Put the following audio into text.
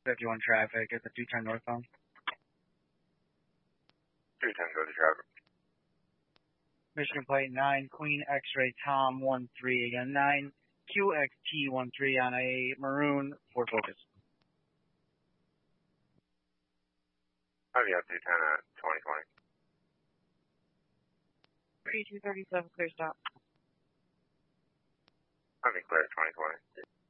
51 traffic at the 210 northbound. 210, go to traffic. Michigan plate 9, Queen X-ray Tom 13 again, 9 QXT 13 on a maroon Ford Focus. I'll be up 210 at 2020. 3237, clear stop. I'll be clear at 2020.